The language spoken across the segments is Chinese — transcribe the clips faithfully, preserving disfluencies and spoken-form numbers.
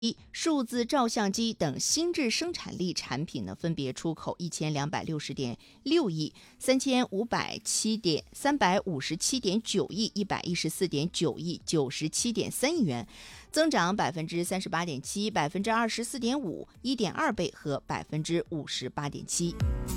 数字照相机等新质生产力产品呢，分别出口一千两百六十点六亿、三千五百七点三百五十七点九亿、一百一十四点九亿、九十七点三亿元，增长百分之三十八点七、百分之二十四点五、一点二倍和百分之五十八点七。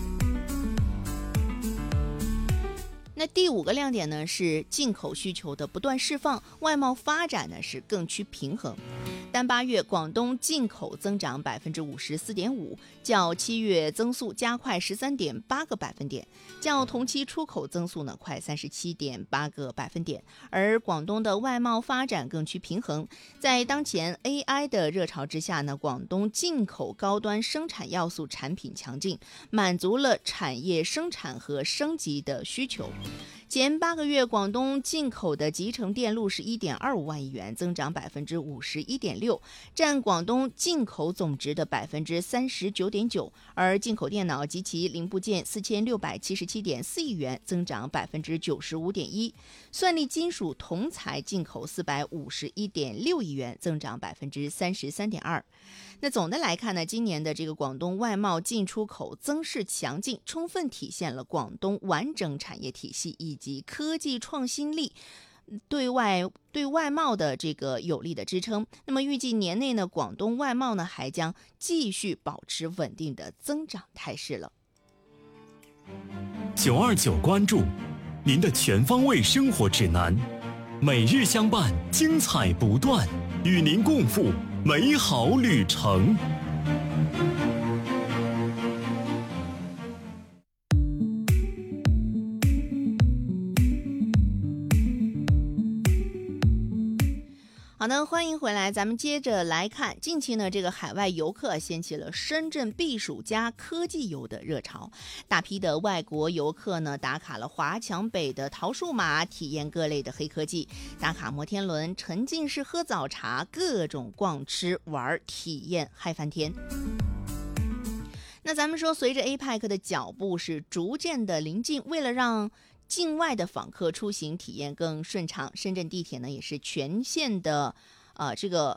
那第五个亮点呢是进口需求的不断释放，外贸发展呢是更趋平衡。单八月广东进口增长百分之五十四点五，较七月增速加快十三点八个百分点，较同期出口增速呢快三十七点八个百分点。而广东的外贸发展更趋平衡，在当前 A I 的热潮之下呢，广东进口高端生产要素产品强劲，满足了产业生产和升级的需求。前八个月，广东进口的集成电路是 一点二五万亿元，增长百分之五十一点六，占广东进口总值的百分之三十九点九。而进口电脑及其零部件四千六百七十七点四亿元，增长百分之九十五点一。算力金属铜材进口四百五十一点六亿元，增长百分之三十三点二。那总的来看呢，今年的这个广东外贸进出口增势强劲，充分体现了广东完整产业体系以及科技创新力对外对外贸的这个有力的支撑。那么预计年内呢，广东外贸呢还将继续保持稳定的增长态势了。 九二九关注您的全方位生活指南，每日相伴，精彩不断，与您共赴美好旅程。 好的，欢迎回来，咱们接着来看，近期呢，这个海外游客掀起了深圳避暑加科技游的热潮，大批的外国游客呢打卡了华强北的桃树马，体验各类的黑科技，打卡摩天轮，沉浸式喝早茶，各种逛吃玩体验嗨翻天。那咱们说，随着 A P E C 的脚步是逐渐的临近，为了让境外的访客出行体验更顺畅，深圳地铁呢也是全线的呃这个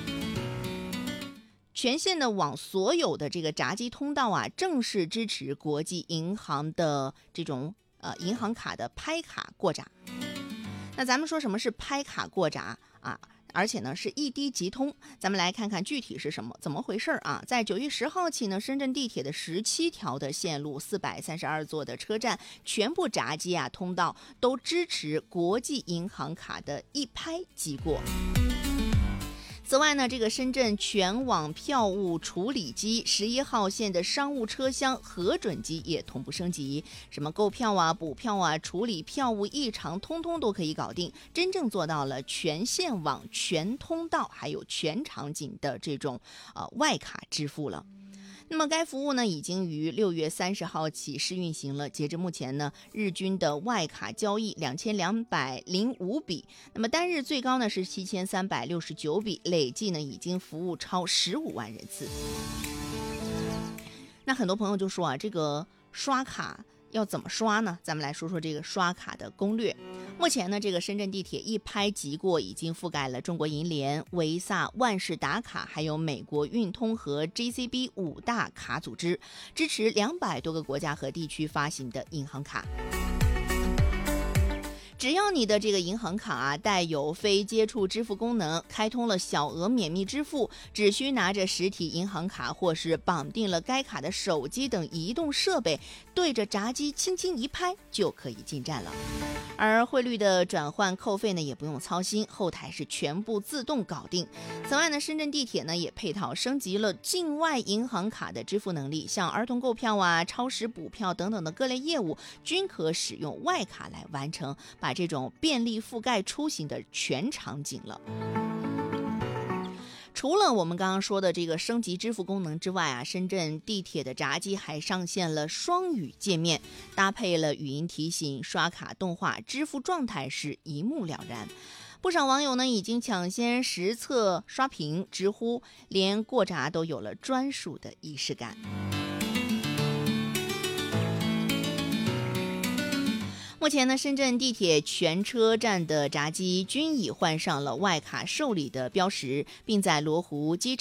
全线的往所有的这个闸机通道啊，正式支持国际银行的这种呃银行卡的拍卡过闸。那咱们说什么是拍卡过闸啊？而且呢是一滴即通，咱们来看看具体是什么怎么回事啊？在九月十号起呢，深圳地铁的十七条的线路、四百三十二座的车站，全部闸机啊通道都支持国际银行卡的一拍即过。此外呢，这个深圳全网票务处理机十一号线的商务车厢核准机也同步升级，什么购票啊、补票啊、处理票务异常，通通都可以搞定，真正做到了全线网、全通道还有全场景的这种呃外卡支付了。那么该服务呢，已经于六月三十号起试运行了。截至目前呢，日均的外卡交易两千两百零五笔，那么单日最高呢是七千三百六十九笔，累计呢已经服务超十五万人次。那很多朋友就说啊，这个刷卡要怎么刷呢？咱们来说说这个刷卡的攻略。目前呢，这个深圳地铁一拍即过已经覆盖了中国银联、维萨、万事达卡，还有美国运通和 J C B 五大卡组织，支持两百多个国家和地区发行的银行卡。只要你的这个银行卡啊带有非接触支付功能，开通了小额免密支付，只需拿着实体银行卡或是绑定了该卡的手机等移动设备，对着闸机轻轻一拍就可以进站了。而汇率的转换扣费呢也不用操心，后台是全部自动搞定。此外呢，深圳地铁呢也配套升级了境外银行卡的支付能力，像儿童购票啊、超市补票等等的各类业务均可使用外卡来完成，把这种便利覆盖出行的全场景了。除了我们刚刚说的这个升级支付功能之外啊，深圳地铁的闸机还上线了双语界面，搭配了语音提醒、刷卡动画，支付状态是一目了然。不少网友呢已经抢先实测刷屏，直呼连过闸都有了专属的仪式感。 目前呢，深圳地铁全车站的闸机均已换上了外卡受理的标识，并在罗湖机场